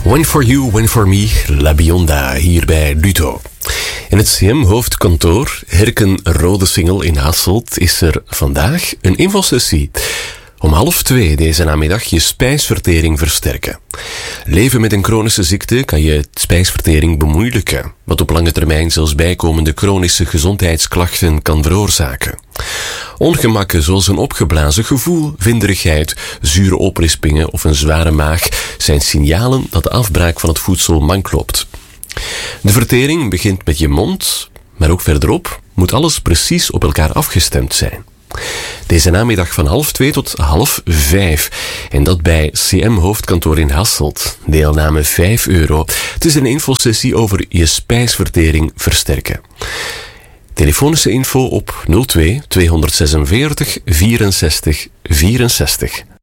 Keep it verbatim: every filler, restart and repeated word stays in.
When for you, when for me, La Bionda, hier bij Duto. In het C M-hoofdkantoor, Herken Rode Singel in Hasselt, is er vandaag een infosessie. Om half twee deze namiddag je spijsvertering versterken. Leven met een chronische ziekte kan je spijsvertering bemoeilijken, wat op lange termijn zelfs bijkomende chronische gezondheidsklachten kan veroorzaken. Ongemakken zoals een opgeblazen gevoel, vinderigheid, zure oprispingen of een zware maag zijn signalen dat de afbraak van het voedsel mank loopt. De vertering begint met je mond, maar ook verderop moet alles precies op elkaar afgestemd zijn. Deze namiddag van half twee tot half vijf. En dat bij C M-hoofdkantoor in Hasselt. Deelname vijf euro. Het is een infosessie over je spijsvertering versterken. Telefonische info op nul twee tweehonderdzesenveertig vierenzestig vierenzestig.